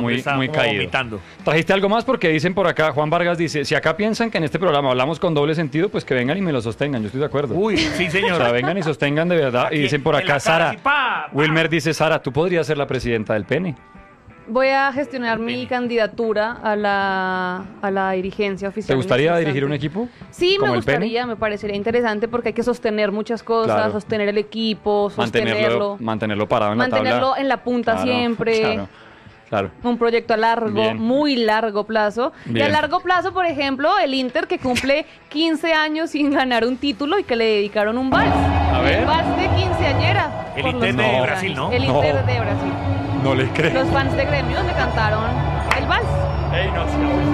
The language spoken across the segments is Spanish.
muy caído. Vomitando. ¿Trajiste algo más? Porque dicen por acá, Juan Vargas dice, si acá piensan que en este programa hablamos con doble sentido, pues que vengan y me lo sostengan. Yo estoy de acuerdo. Uy, sí, señor. O sea, vengan y sostengan de verdad. Aquí, Y dicen por en la acá, cara, Sara. así, pa. Wilmer dice, Sara, tú podrías ser la presidenta del Pene. Voy a gestionar mi candidatura a la dirigencia oficial. ¿Te gustaría en este dirigir un instante. equipo? Sí, me como el Pene? gustaría, me parecería interesante porque hay que sostener muchas cosas, Claro. sostener el equipo, sostenerlo, Mantenerlo parado en la tabla. mantenerlo en la punta Claro, siempre. Claro. Un proyecto a largo, Bien. muy largo plazo. Bien. Y a largo plazo, por ejemplo, el Inter que cumple 15 años sin ganar un título y que le dedicaron un vals. A ver. El vals de quinceañera. El por Inter los de 15 Brasil, años. ¿no? El No. Inter de Brasil. No le creo. Los fans de Gremios le cantaron el vals. Ey, no,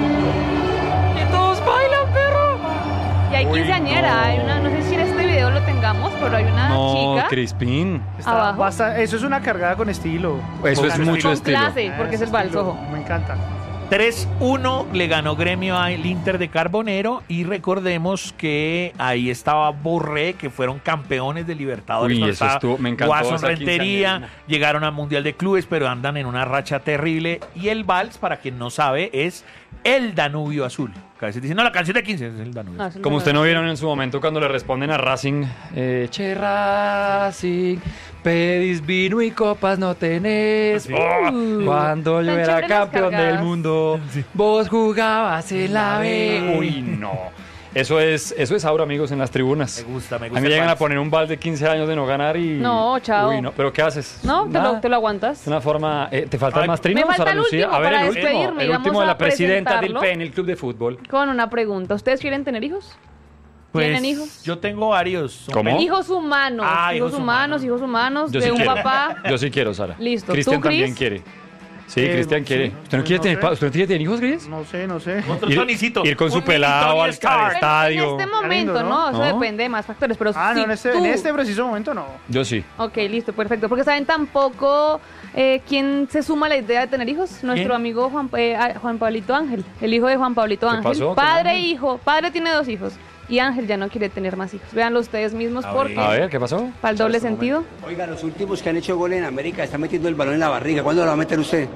y todos bailan, perro. Y hay Uy, quinceañera, no. hay una, no sé si en este video lo tengamos, pero hay una No, chica Crispín. abajo. Eso es una cargada con estilo. Eso es Con mucho con estilo. clase, porque es el vals, estilo, ojo. Me encanta. 3-1 le ganó Gremio al Inter de Carbonero y recordemos que ahí estaba Borré, que fueron campeones de Libertadores. Uy, cuando eso estaba estuvo- me encantó Guasón esa Rentería, quinceañera. llegaron al Mundial de Clubes, pero andan en una racha terrible. Y el vals, para quien no sabe, es el Danubio Azul. Que a veces dicen, no, la canción de 15 es el Danubio Ah, Azul. eso Como lo usted no sabe. vieron en su momento cuando le responden a Racing, che Racing, pedís vino y copas no tenés. Cuando yo Tan era chévere las campeón del cargadas. mundo, vos jugabas en la B. Uy, no. Eso es ahora, amigos, en las tribunas. Me gusta A mí el me llegan a vals. poner un vals de 15 años de no ganar y... No, chao. Uy, no. ¿Pero qué haces? No, Nada. te lo aguantas. Es una forma... ¿Te falta Ay, más trino, me falta Sara el Lucía? último A ver, para el último. despedirme, El y último vamos de la a presidenta del presentarlo. PEN, el Club de Fútbol. Con una pregunta. ¿Ustedes quieren tener hijos? Pues, ¿Tienen hijos? Yo tengo varios. Son ¿Cómo? peli- Hijos humanos. Ah, hijos hijos humanos, humanos. hijos humanos Yo de sí un quiero. papá. Yo sí quiero, Sara. Listo. Cristian ¿Tú, también Cris? quiere. Sí, Cristian quiere. sí, ¿Usted no pues quiere no tener, sé. ¿usted no quiere tener hijos, Cris? No sé, no sé. Otro Ir- tonicito. ir con su Un pelado Tony al Stark. estadio. En este momento, lindo, ¿no? ¿no? Eso ¿No? depende de más factores. Pero Ah, si no, tú... en este preciso momento no. Yo sí. Ok, listo, perfecto. Porque saben tampoco quién se suma a la idea de tener hijos. Nuestro ¿Quién? amigo Juan Pablito Ángel, el hijo de Juan Pablito ¿Qué Ángel. pasó con Padre e Ángel? hijo. Padre tiene 2 hijos. Y Ángel ya no quiere tener más hijos. Véanlo ustedes mismos A porque A ver, ¿qué pasó? para el doble sentido. Oiga, los últimos que han hecho gol en América están metiendo el balón en la barriga. ¿Cuándo lo va a meter usted?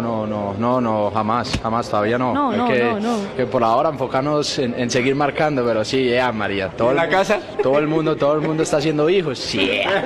No, jamás, todavía no. No, Hay no, que, no. que por ahora enfocarnos en seguir marcando, pero sí, María. Todo ¿En la casa? Todo el mundo está haciendo hijos, sí.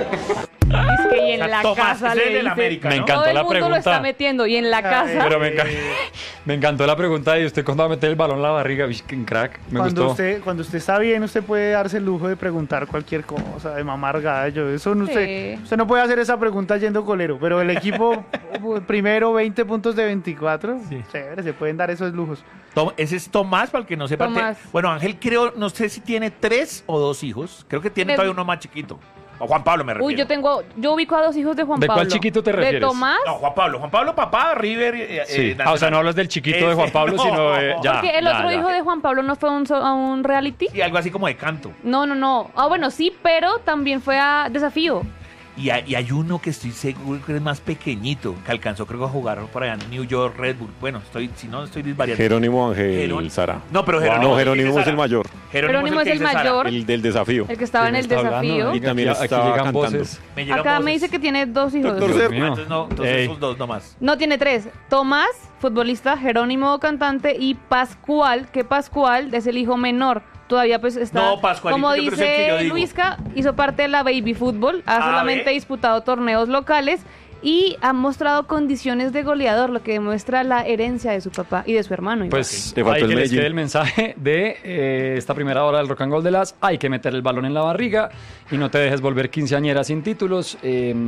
Es que y en O sea, la Tomás, casa ese le es del dice, América, Me ¿no? encantó todo el la mundo lo pregunta. está metiendo y en la casa. Pero me encantó la pregunta de usted cuando va a meter el balón en la barriga. Uy, qué crack. Me Cuando gustó. cuando usted está bien, usted puede darse el lujo de preguntar cualquier cosa, de mamar gallo. Eso no, Sí. usted no puede hacer esa pregunta yendo colero. Pero el equipo primero 20 puntos de 24, Sí. chévere, se pueden dar esos lujos. Ese es Tomás, para el que no sepa. Tomás. Bueno, Ángel creo, no sé si tiene 3 o 2 hijos. Creo que tiene De- todavía uno más chiquito. O Juan Pablo me refiero. Uy, yo ubico a 2 hijos de Juan ¿De Pablo. cuál chiquito te refieres? De Tomás. No, Juan Pablo. Juan Pablo, papá, River. Sí. O sea, no hablas del chiquito de Juan Pablo, no. sino ya. Porque el ya, otro ya. hijo de Juan Pablo no fue a un reality. Y algo así como de canto. No. Ah, bueno, sí, pero también fue a Desafío. Y hay uno que estoy seguro que es más pequeñito, que alcanzó creo que a jugar por allá en New York, Red Bull. Bueno, si no estoy disvariando. Jerónimo Ángel Jerónimo. Sara. No, pero No, Jerónimo, Jerónimo dice es el Sara. mayor, Jerónimo es el que dice Sara. mayor. el del desafío. El que estaba en ¿Quién el está hablando? Desafío. Y también aquí estaba llegan cantando. voces. Me llegan Acá me voces. dice que tiene 2 hijos. Doctor Dios Cerdo. mío. Entonces no, entonces Ey. esos 2 nomás. No, tiene 3. Tomás, futbolista, Jerónimo, cantante, y Pascual, que Pascual es el hijo menor. Todavía pues está, No, Pascualito, como yo creo que es el que yo dice digo. Luisca, hizo parte de la Baby Fútbol, ha Ah, solamente ¿ve? disputado torneos locales y ha mostrado condiciones de goleador, lo que demuestra la herencia de su papá y de su hermano. igual. Pues Te faltó ahí el que les Medellín. quede el mensaje de esta primera hora del Rock and Roll de las hay que meter el balón en la barriga y no te dejes volver quinceañera sin títulos.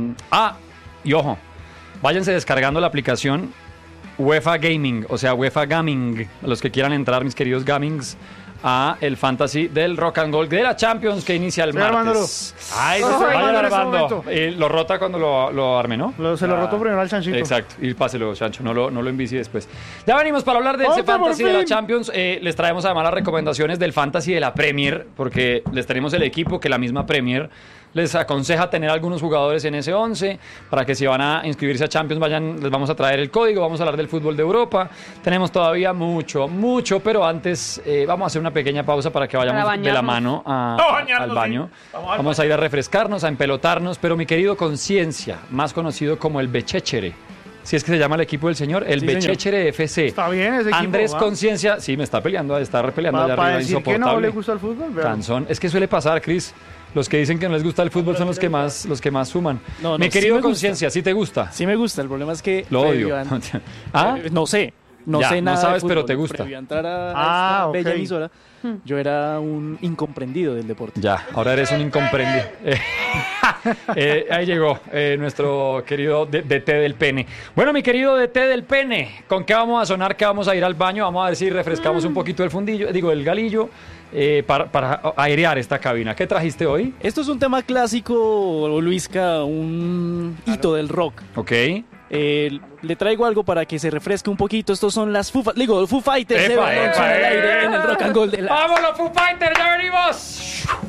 Y ojo, váyanse descargando la aplicación UEFA Gaming, o sea, UEFA Gaming, los que quieran entrar, mis queridos gamings, a el fantasy del Rock and Roll de la Champions que inicia el Estoy armándolo. martes. Ay, Estoy Vayan armando en ese armando. momento. Lo rota cuando lo arme, ¿no? Se lo roto primero al chanchito. Exacto, y páselo, Sancho, no lo envicie después. Ya venimos para hablar de ese ¡Otra, por Fantasy de la fin! Champions. Les traemos además las recomendaciones del Fantasy de la Premier, porque les tenemos el equipo que la misma Premier les aconseja tener algunos jugadores en ese 11, para que si van a inscribirse a Champions, les vamos a traer el código, vamos a hablar del fútbol de Europa. Tenemos todavía mucho, pero antes vamos a hacer una pequeña pausa para que vayamos Para de la bañarnos. mano bañarnos, al sí. baño. Vamos al a ir a refrescarnos, a empelotarnos, pero mi querido Conciencia, más conocido como el Bechéchere, si es que se llama el equipo del señor, el Sí, señor. Bechéchere FC. Está bien ese equipo. Andrés ¿va? Conciencia, sí, me está peleando allá Para arriba, decir que insoportable. no le gusta el fútbol. vean. Cansón. Es que suele pasar, Cris. Los que dicen que no les gusta el fútbol son los que más suman. No, Mi sí querido me gusta. Conciencia, ¿sí te gusta? Sí me gusta, el problema es que... Lo odio. previo a- ¿Ah? No sé. No Ya, sé no nada de sabes, pero fútbol. te gusta. Previo a entrar a Ah, esta ok. bella emisora, yo era un incomprendido del deporte. Ya, ahora eres un incomprendido. Ahí llegó nuestro querido DT del Pene. Bueno, mi querido DT del Pene, ¿con qué vamos a sonar? ¿Qué vamos a ir al baño? Vamos a ver si refrescamos un poquito el fundillo, el galillo, para airear esta cabina. ¿Qué trajiste hoy? Esto es un tema clásico, Luisca, un hito del rock. Ok. Le traigo algo para que se refresque un poquito. Estos son las Foo Fighters. Epa, Eva Alonso epa, en el aire en el Rock and Roll de la... ¡Vámonos, Foo Fighters! ¡Ya venimos!